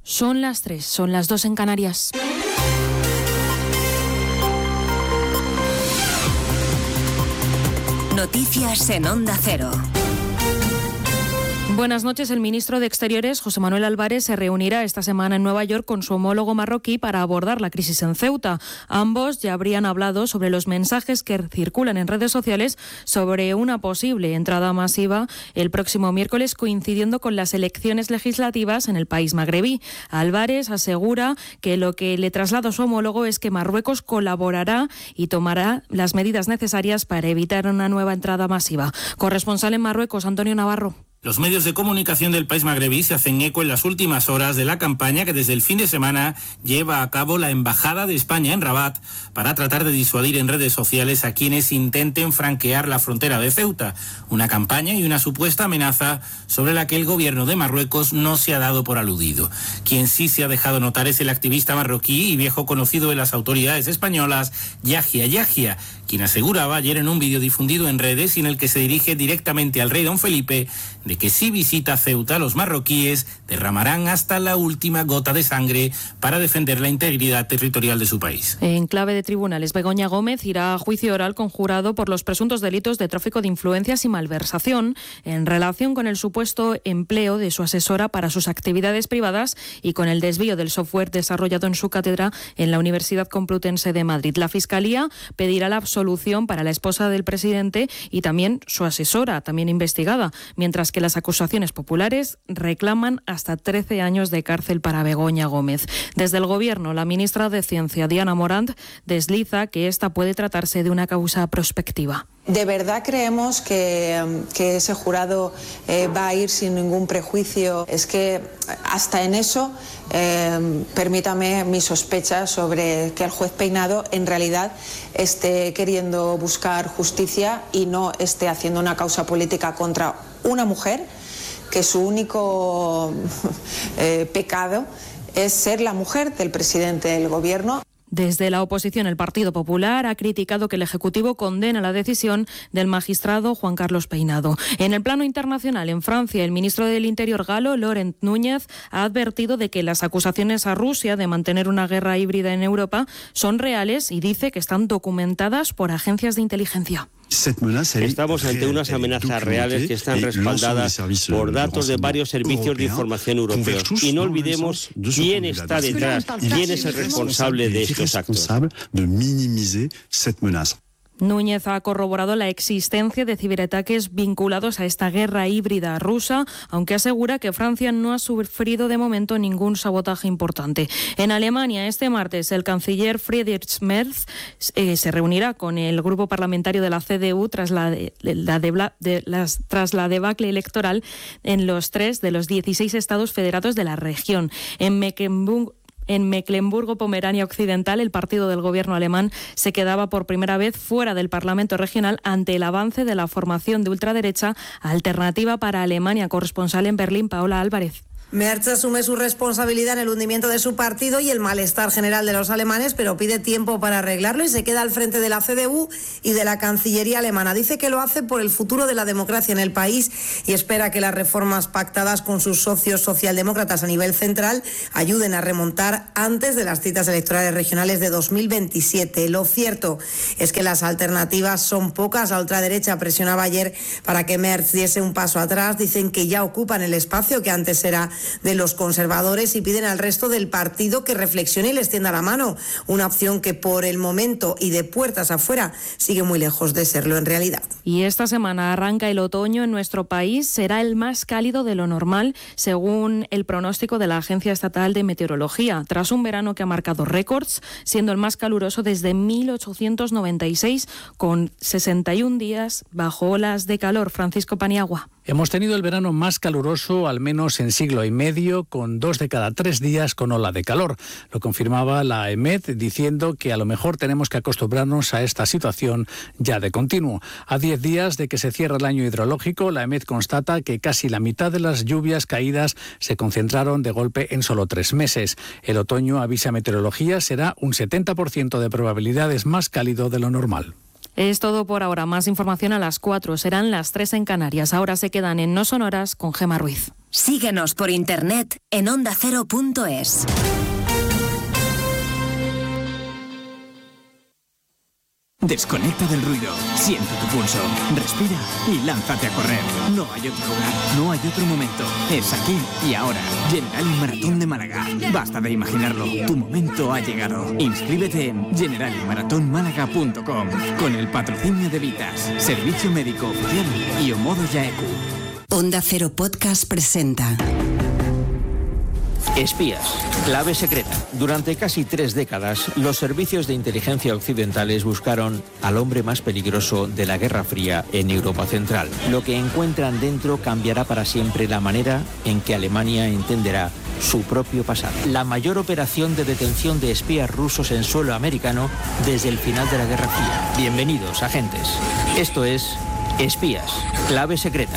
Son las 3, son las 2 en Canarias. Noticias en Onda Cero. Buenas noches. El ministro de Exteriores, José Manuel Álvarez, se reunirá esta semana en Nueva York con su homólogo marroquí para abordar la crisis en Ceuta. Ambos ya habrían hablado sobre los mensajes que circulan en redes sociales sobre una posible entrada masiva el próximo miércoles, coincidiendo con las elecciones legislativas en el país magrebí. Álvarez asegura que lo que le traslada a su homólogo es que Marruecos colaborará y tomará las medidas necesarias para evitar una nueva entrada masiva. Corresponsal en Marruecos, Antonio Navarro. Los medios de comunicación del país magrebí se hacen eco en las últimas horas de la campaña que desde el fin de semana lleva a cabo la Embajada de España en Rabat para tratar de disuadir en redes sociales a quienes intenten franquear la frontera de Ceuta. Una campaña y una supuesta amenaza sobre la que el gobierno de Marruecos no se ha dado por aludido. Quien sí se ha dejado notar es el activista marroquí y viejo conocido de las autoridades españolas, Yahia, quien aseguraba ayer en un vídeo difundido en redes y en el que se dirige directamente al rey don Felipe de que si visita Ceuta, los marroquíes derramarán hasta la última gota de sangre para defender la integridad territorial de su país. En clave de tribunales, Begoña Gómez irá a juicio oral con jurado por los presuntos delitos de tráfico de influencias y malversación en relación con el supuesto empleo de su asesora para sus actividades privadas y con el desvío del software desarrollado en su cátedra en la Universidad Complutense de Madrid. La Fiscalía pedirá la absolución para la esposa del presidente y también su asesora, también investigada, mientras que las acusaciones populares reclaman hasta 13 años de cárcel para Begoña Gómez. Desde el Gobierno, la ministra de Ciencia, Diana Morant, desliza que esta puede tratarse de una causa prospectiva. ¿De verdad creemos que ese jurado va a ir sin ningún prejuicio? Es que hasta en eso, permítame mi sospecha sobre que el juez Peinado en realidad esté queriendo buscar justicia y no esté haciendo una causa política contra una mujer que su único pecado es ser la mujer del presidente del gobierno. Desde la oposición, el Partido Popular ha criticado que el Ejecutivo condena la decisión del magistrado Juan Carlos Peinado. En el plano internacional, en Francia, el ministro del Interior galo, Laurent Núñez, ha advertido de que las acusaciones a Rusia de mantener una guerra híbrida en Europa son reales y dice que están documentadas por agencias de inteligencia. Estamos ante unas amenazas reales que están respaldadas por datos de varios servicios de información europeos. Y no olvidemos quién está detrás, quién es el responsable de estos actos. Núñez ha corroborado la existencia de ciberataques vinculados a esta guerra híbrida rusa, aunque asegura que Francia no ha sufrido de momento ningún sabotaje importante. En Alemania, este martes, el canciller Friedrich Merz se reunirá con el grupo parlamentario de la CDU tras la debacle electoral en los 3 de los 16 estados federados de la región. En Mecklemburgo-Pomerania Occidental, el partido del gobierno alemán se quedaba por primera vez fuera del Parlamento regional ante el avance de la formación de ultraderecha Alternativa para Alemania. Corresponsal en Berlín, Paola Álvarez. Merz asume su responsabilidad en el hundimiento de su partido y el malestar general de los alemanes, pero pide tiempo para arreglarlo y se queda al frente de la CDU y de la Cancillería alemana. Dice que lo hace por el futuro de la democracia en el país y espera que las reformas pactadas con sus socios socialdemócratas a nivel central ayuden a remontar antes de las citas electorales regionales de 2027. Lo cierto es que las alternativas son pocas. La ultraderecha presionaba ayer para que Merz diese un paso atrás. Dicen que ya ocupan el espacio que antes era de los conservadores y piden al resto del partido que reflexione y les tienda la mano. Una opción que por el momento y de puertas afuera sigue muy lejos de serlo en realidad. Y esta semana arranca el otoño en nuestro país. Será el más cálido de lo normal, según el pronóstico de la Agencia Estatal de Meteorología, tras un verano que ha marcado récords, siendo el más caluroso desde 1896, con 61 días bajo olas de calor. Francisco Paniagua. Hemos tenido el verano más caluroso al menos en siglo y medio, con 2 de cada 3 días con ola de calor. Lo confirmaba la EMET diciendo que a lo mejor tenemos que acostumbrarnos a esta situación ya de continuo. A 10 días de que se cierre el año hidrológico, la EMET constata que casi la mitad de las lluvias caídas se concentraron de golpe en solo 3 meses. El otoño, avisa Meteorología, será un 70% de probabilidades más cálido de lo normal. Es todo por ahora. Más información a las 4. Serán las 3 en Canarias. Ahora se quedan en No Sonoras con Gemma Ruiz. Síguenos por internet en ondacero.es. Desconecta del ruido, siente tu pulso, respira y lánzate a correr. No hay otro lugar, no hay otro momento. Es aquí y ahora. Generali Maratón de Málaga. Basta de imaginarlo, tu momento ha llegado. Inscríbete en generaliMaratonmálaga.com con el patrocinio de Vitas, Servicio Médico Oficial y Omodo Yaeku. Onda Cero Podcast presenta Espías, clave secreta. Durante casi 3 décadas, los servicios de inteligencia occidentales buscaron al hombre más peligroso de la Guerra Fría en Europa Central. Lo que encuentran dentro cambiará para siempre la manera en que Alemania entenderá su propio pasado. La mayor operación de detención de espías rusos en suelo americano desde el final de la Guerra Fría. Bienvenidos, agentes. Esto es Espías, clave secreta.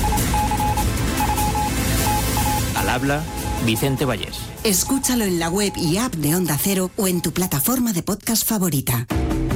Al habla Vicente Vallés. Escúchalo en la web y app de Onda Cero o en tu plataforma de podcast favorita.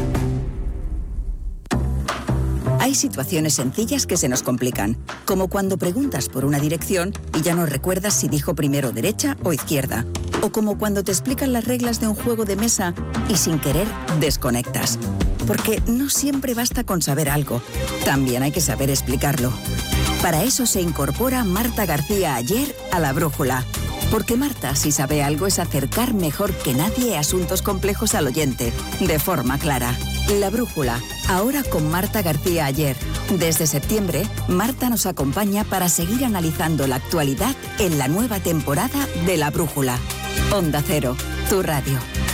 Hay situaciones sencillas que se nos complican, como cuando preguntas por una dirección y ya no recuerdas si dijo primero derecha o izquierda, o como cuando te explican las reglas de un juego de mesa y sin querer desconectas. Porque no siempre basta con saber algo, también hay que saber explicarlo. Para eso se incorpora Marta García Ayer a La Brújula. Porque Marta, si sabe algo, es acercar mejor que nadie asuntos complejos al oyente, de forma clara. La Brújula, ahora con Marta García Ayer. Desde septiembre, Marta nos acompaña para seguir analizando la actualidad en la nueva temporada de La Brújula. Onda Cero, tu radio.